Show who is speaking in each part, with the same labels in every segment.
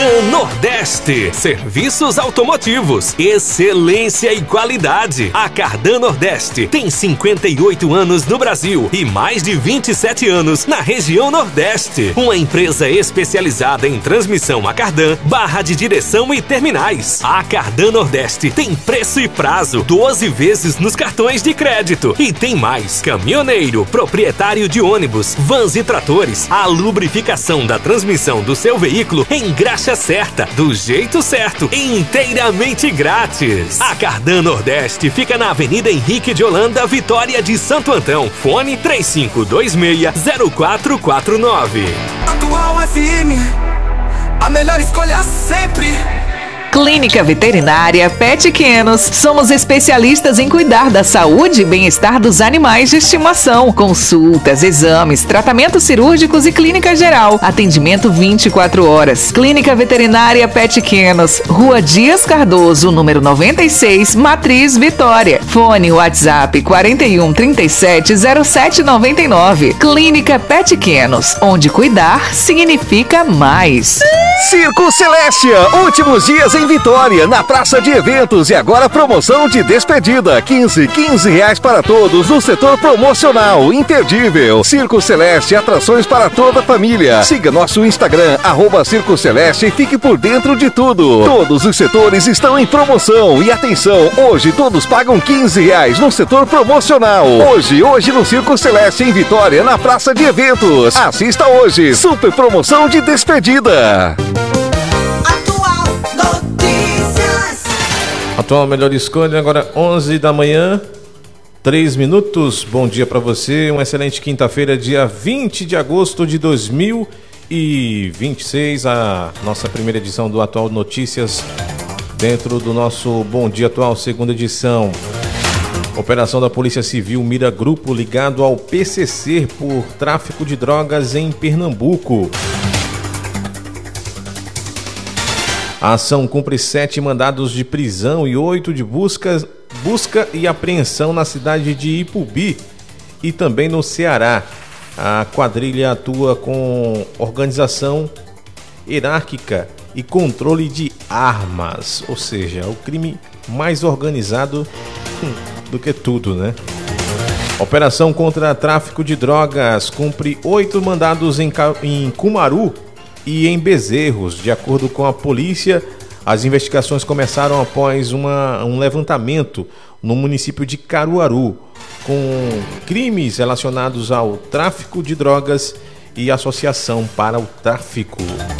Speaker 1: Cardan Nordeste. Serviços automotivos, excelência e qualidade. A Cardan Nordeste tem 58 anos no Brasil e mais de 27 anos na região Nordeste. Uma empresa especializada em transmissão a cardan, barra de direção e terminais. A Cardan Nordeste tem preço e prazo, 12 vezes nos cartões de crédito. E tem mais: caminhoneiro, proprietário de ônibus, vans e tratores. A lubrificação da transmissão do seu veículo em graxa certa, do jeito certo, inteiramente grátis. A Cardan Nordeste fica na Avenida Henrique de Holanda, Vitória de Santo Antão. Fone 3526-0449.
Speaker 2: Atual FM, a melhor escolha sempre.
Speaker 3: Clínica Veterinária Petquenos. Somos especialistas em cuidar da saúde e bem-estar dos animais de estimação. Consultas, exames, tratamentos cirúrgicos e clínica geral. Atendimento 24 horas. Clínica Veterinária Petquenos. Rua Dias Cardoso, número 96, Matriz, Vitória. Fone WhatsApp 41 37 07 99. Clínica Petquenos, onde cuidar significa mais.
Speaker 4: Circo Celestia, últimos dias em Vitória, na praça de eventos, e agora promoção de despedida, R$15 para todos no setor promocional, imperdível. Circo Celeste, atrações para toda a família. Siga nosso Instagram, @Circo Celeste, e fique por dentro de tudo. Todos os setores estão em promoção, e atenção, hoje todos pagam R$15 no setor promocional. Hoje no Circo Celeste em Vitória, na praça de eventos. Assista hoje, super promoção de despedida.
Speaker 5: Atual melhor escolha, agora 11 da manhã, 3 minutos. Bom dia para você, uma excelente quinta-feira, dia 20 de agosto de 2026, a nossa primeira edição do Atual Notícias, dentro do nosso Bom Dia Atual, segunda edição. Operação da Polícia Civil mira grupo ligado ao PCC por tráfico de drogas em Pernambuco. A ação cumpre 7 mandados de prisão e 8 de busca e apreensão na cidade de Ipubi e também no Ceará. A quadrilha atua com organização hierárquica e controle de armas, ou seja, o crime mais organizado do que tudo, né? Operação contra tráfico de drogas cumpre 8 mandados em Cumaru e em Bezerros. De acordo com a polícia, as investigações começaram após um levantamento no município de Caruaru, com crimes relacionados ao tráfico de drogas e associação para o tráfico.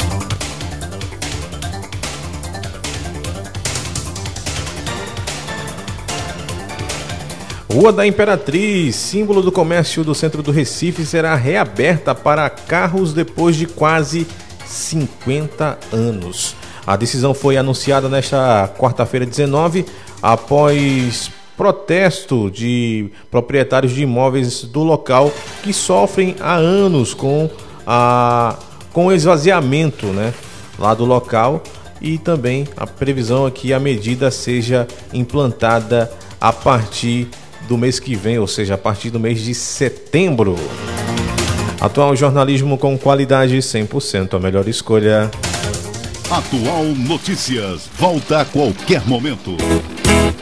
Speaker 5: Rua da Imperatriz, símbolo do comércio do centro do Recife, será reaberta para carros depois de quase 50 anos. A decisão foi anunciada nesta quarta-feira 19, após protesto de proprietários de imóveis do local que sofrem há anos com o esvaziamento, né, lá do local, e também a previsão é que a medida seja implantada a partir do mês que vem, ou seja, a partir do mês de setembro. Atual jornalismo com qualidade, 100% a melhor escolha.
Speaker 6: Atual Notícias, volta a qualquer momento.